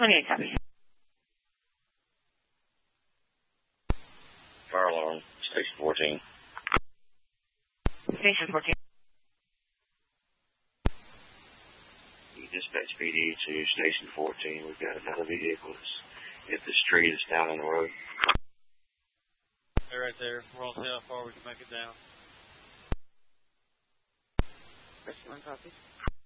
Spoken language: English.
28, copy. Fire alarm, Station 14. Station 14. Dispatch PD to Station 14. We've got another vehicle hit the street. It's down on the road. They're right there. We'll see how far we can make it down. First one, copy.